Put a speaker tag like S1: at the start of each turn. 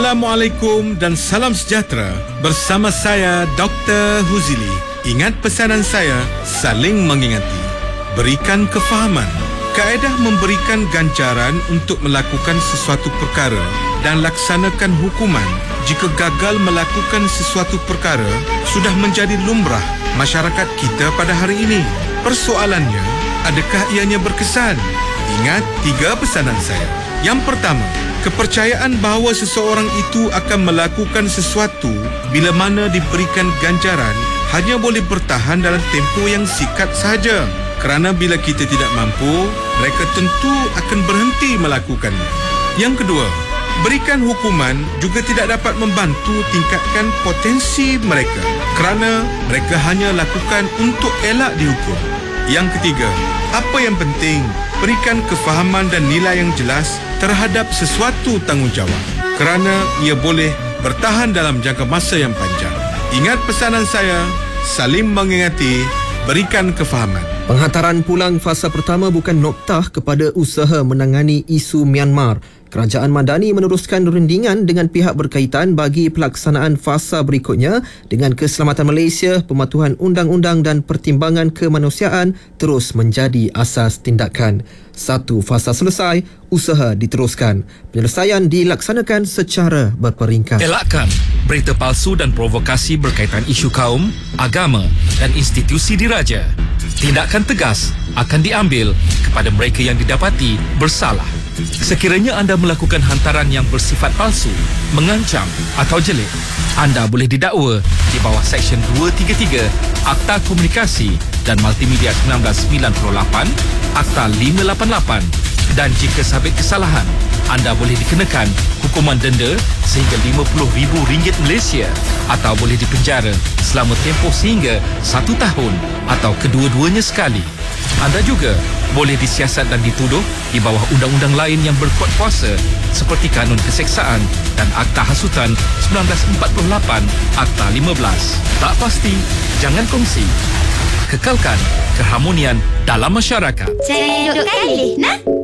S1: Assalamualaikum dan salam sejahtera. Bersama saya Dr. Huzili. Ingat pesanan saya, saling mengingati. Berikan kefahaman. Kaedah memberikan ganjaran untuk melakukan sesuatu perkara dan laksanakan hukuman jika gagal melakukan sesuatu perkara sudah menjadi lumrah masyarakat kita pada hari ini. Persoalannya, adakah ianya berkesan? Ingat 3 pesanan saya. Yang pertama, kepercayaan bahawa seseorang itu akan melakukan sesuatu bila mana diberikan ganjaran hanya boleh bertahan dalam tempoh yang singkat sahaja. Kerana bila kita tidak mampu, mereka tentu akan berhenti melakukannya. Yang kedua, berikan hukuman juga tidak dapat membantu tingkatkan potensi mereka kerana mereka hanya lakukan untuk elak dihukum. Yang ketiga, apa yang penting, berikan kefahaman dan nilai yang jelas terhadap sesuatu tanggungjawab kerana ia boleh bertahan dalam jangka masa yang panjang. Ingat pesanan saya, saling mengingati, berikan kefahaman.
S2: Penghantaran pulang fasa pertama bukan noktah kepada usaha menangani isu Myanmar. Kerajaan Madani meneruskan rundingan dengan pihak berkaitan bagi pelaksanaan fasa berikutnya dengan keselamatan Malaysia, pematuhan undang-undang dan pertimbangan kemanusiaan terus menjadi asas tindakan. 1 fasa selesai, usaha diteruskan. Penyelesaian dilaksanakan secara berperingkat.
S3: Elakkan berita palsu dan provokasi berkaitan isu kaum, agama dan institusi diraja. Tindakan tegas akan diambil kepada mereka yang didapati bersalah. Sekiranya anda melakukan hantaran yang bersifat palsu, mengancam atau jelik, anda boleh didakwa di bawah Seksyen 233 Akta Komunikasi dan Multimedia 1998, Akta 588, dan jika sabit kesalahan, anda boleh dikenakan hukuman denda sehingga RM50,000 Malaysia atau boleh dipenjara selama tempoh sehingga 1 tahun atau kedua-duanya sekali. Anda juga boleh disiasat dan dituduh di bawah undang-undang lain yang berkuat kuasa seperti Kanun Keseksaan dan Akta Hasutan 1948, Akta 15. Tak pasti, jangan kongsi. Kekalkan keharmonian dalam masyarakat.
S4: Saya duduk kali, nah.